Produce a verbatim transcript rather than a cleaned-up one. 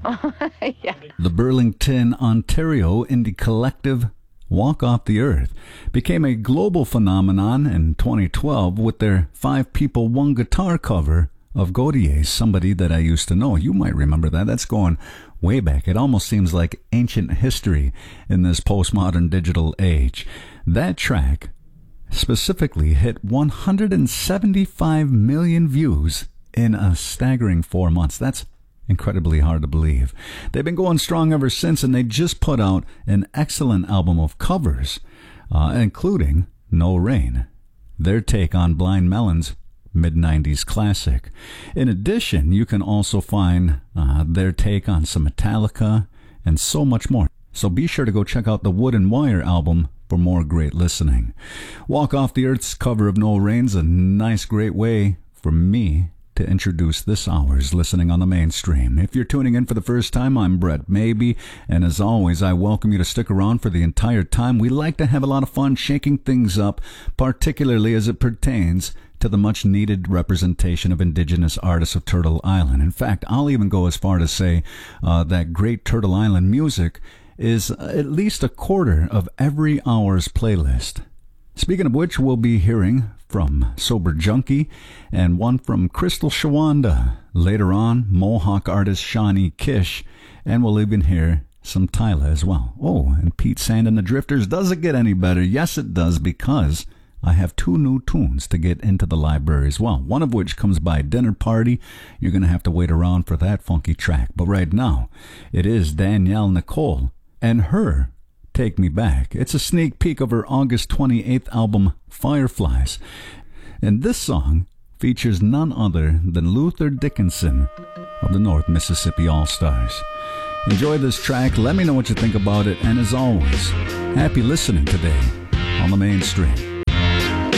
Oh, yeah. The Burlington, Ontario indie collective Walk Off the Earth became a global phenomenon in twenty twelve with their five people, one guitar cover of Gaudier's Somebody That I Used to Know. You might remember that. That's going way back. It almost seems like ancient history in this postmodern digital age. That track specifically hit one hundred seventy-five million views in a staggering four months. That's incredibly hard to believe. They've been going strong ever since, and they just put out an excellent album of covers, uh, including No Rain, their take on Blind Melon's mid nineties classic. In addition, you can also find uh, their take on some Metallica and so much more. So be sure to go check out the Wood and Wire album for more great listening. Walk Off the Earth's cover of No Rain's a nice, great way for me to introduce this hour's listening on the mainstream. If you're tuning in for the first time, I'm Brett Maybe, and as always, I welcome you to stick around for the entire time. We like to have a lot of fun shaking things up, particularly as it pertains to the much-needed representation of Indigenous artists of Turtle Island. In fact, I'll even go as far to say uh, that great Turtle Island music is at least a quarter of every hour's playlist. Speaking of which, we'll be hearing from Sober Junkie and one from Crystal Shawanda. Later on, Mohawk artist Shawnee Kish, and we'll even hear some Tyla as well. Oh, and Pete Sand and the Drifters. Does it get any better? Yes, it does, because I have two new tunes to get into the library as well, one of which comes by Dinner Party. You're going to have to wait around for that funky track. But right now, it is Danielle Nicole and her Take Me Back. It's a sneak peek of her August twenty-eighth album, Fireflies. And this song features none other than Luther Dickinson of the North Mississippi All-Stars. Enjoy this track. Let me know what you think about it. And as always, happy listening today on the mainstream.